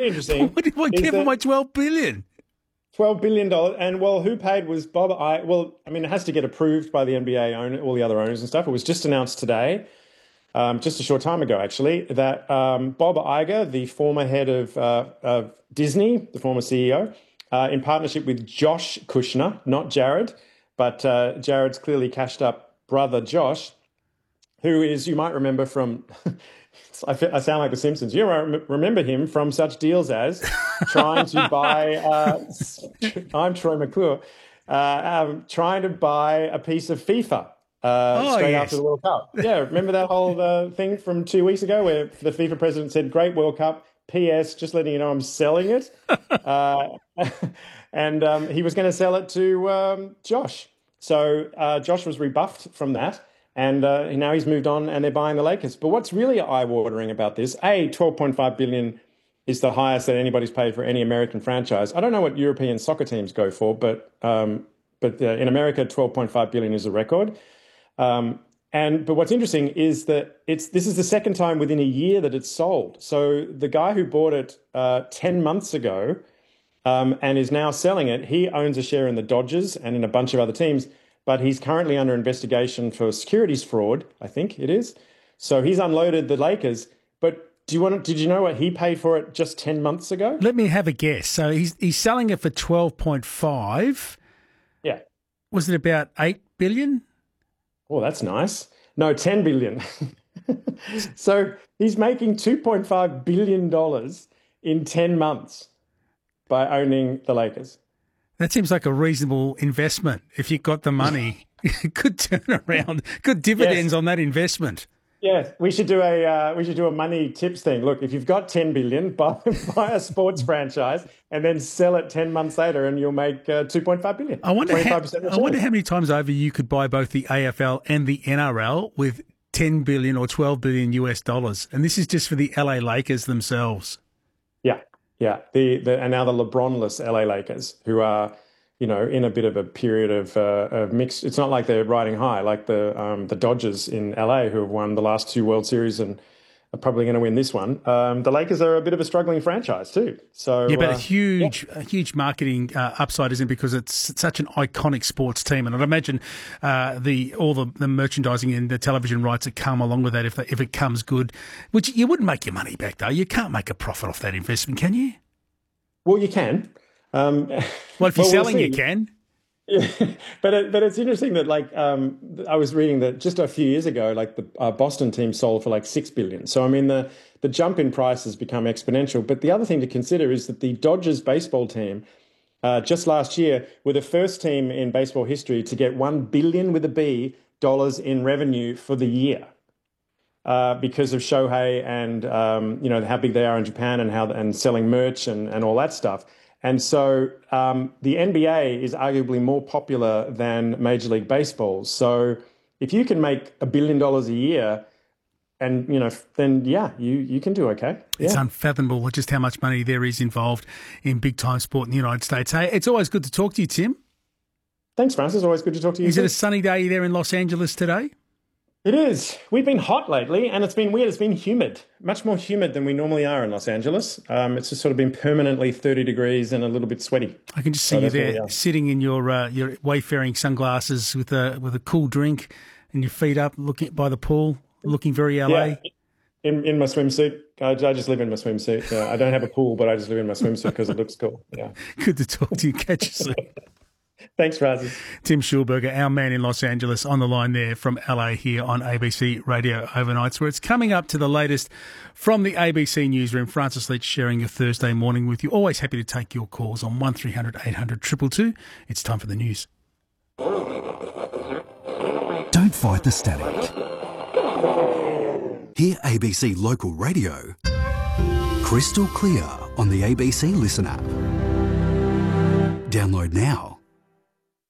very interesting. What do I get for my $12 billion? $12 billion. And, well, who paid was Bob Iger. Well, I mean, it has to get approved by the NBA owner, all the other owners and stuff. It was just announced today, just a short time ago, actually, that Bob Iger, the former head of Disney, the former CEO, in partnership with Josh Kushner, not Jared, but Jared's clearly cashed up brother Josh, who is, you might remember from... I sound like The Simpsons. You remember him from such deals as trying to buy... I'm Troy McClure. Trying to buy a piece of FIFA after the World Cup. Yeah, remember that whole thing from 2 weeks ago where the FIFA president said, "Great World Cup, P.S., just letting you know I'm selling it." And he was going to sell it to Josh. So Josh was rebuffed from that. And now he's moved on and they're buying the Lakers. But what's really eye-watering about this, $12.5 billion is the highest that anybody's paid for any American franchise. I don't know what European soccer teams go for, but in America, $12.5 billion is a record. But what's interesting is that this is the second time within a year that it's sold. So the guy who bought it 10 months ago and is now selling it, he owns a share in the Dodgers and in a bunch of other teams. But he's currently under investigation for securities fraud, I think it is. So he's unloaded the Lakers. But did you know what he paid for it just 10 months ago? Let me have a guess. So he's selling it for 12.5. Yeah. Was it about 8 billion? Oh, that's nice. No, 10 billion. So he's making $2.5 billion in 10 months by owning the Lakers. That seems like a reasonable investment. If you've got the money, good turnaround, good dividends on that investment. Yes, we should do a money tips thing. Look, if you've got $10 billion, buy a sports franchise and then sell it 10 months later, and you'll make $2.5 billion. I wonder how many times over you could buy both the AFL and the NRL with $10 billion or $12 billion US dollars, and this is just for the LA Lakers themselves. Yeah, and now the LeBron-less LA Lakers, who are, in a bit of a period of mixed. It's not like they're riding high, like the Dodgers in LA, who have won the last 2 World Series and are probably going to win this one. The Lakers are a bit of a struggling franchise too. So yeah, but a huge marketing upside, isn't it? Because it's such an iconic sports team, and I'd imagine all the merchandising and the television rights that come along with that, if it comes good, which you wouldn't make your money back though. You can't make a profit off that investment, can you? Well, you can. Well, if you're selling, you can. Yeah, but it's interesting that I was reading that just a few years ago, like the Boston team sold for like $6 billion. So I mean the jump in price has become exponential. But the other thing to consider is that the Dodgers baseball team just last year were the first team in baseball history to get $1 billion with a B dollars in revenue for the year because of Shohei and how big they are in Japan and selling merch and all that stuff. And so the NBA is arguably more popular than Major League Baseball. So if you can make $1 billion a year, and then you can do okay. It's unfathomable just how much money there is involved in big time sport in the United States. Hey, it's always good to talk to you, Tim. Thanks, Francis. Always good to talk to you. Is it a sunny day there in Los Angeles today? It is. We've been hot lately, and it's been weird. It's been humid, much more humid than we normally are in Los Angeles. It's just sort of been permanently 30 degrees and a little bit sweaty. I can just see you there sitting in your wayfaring sunglasses with a cool drink and your feet up, looking by the pool, looking very LA. Yeah, in my swimsuit. I just live in my swimsuit. I don't have a pool, but I just live in my swimsuit because it looks cool. Yeah. Good to talk to you. Catch you soon. Thanks, Francis. Tim Schulberger, our man in Los Angeles, on the line there from LA here on ABC Radio Overnights, where it's coming up to the latest from the ABC newsroom. Francis Leach sharing your Thursday morning with you. Always happy to take your calls on 1300 800 222. It's time for the news. Don't fight the static. Hear ABC Local Radio crystal clear on the ABC Listen app. Download now.